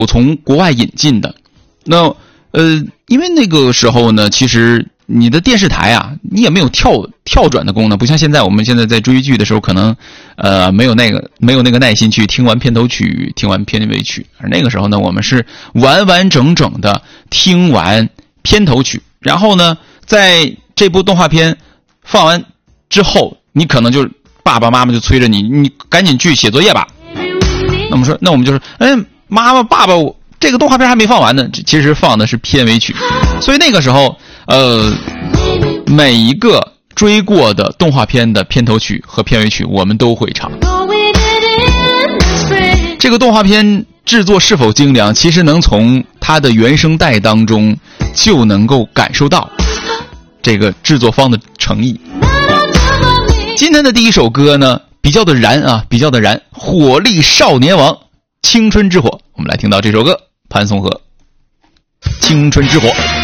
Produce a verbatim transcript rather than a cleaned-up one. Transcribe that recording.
从国外引进的。那呃，因为那个时候呢，其实你的电视台啊，你也没有跳跳转的功能，不像现在我们现在在追剧的时候，可能呃没有那个没有那个耐心去听完片头曲，听完片尾曲。而那个时候呢，我们是完完整整的听完片头曲，然后呢，在这部动画片放完之后，你可能就爸爸妈妈就催着你，你赶紧去写作业吧。那么说，那我们就是，哎，妈妈爸爸，这个动画片还没放完呢，其实放的是片尾曲。所以那个时候，呃，每一个追过的动画片的片头曲和片尾曲，我们都会唱。这个动画片制作是否精良，其实能从它的原声带当中就能够感受到这个制作方的诚意。今天的第一首歌呢，比较的燃啊，比较的燃，火力少年王，青春之火。我们来听到这首歌，潘松和青春之火。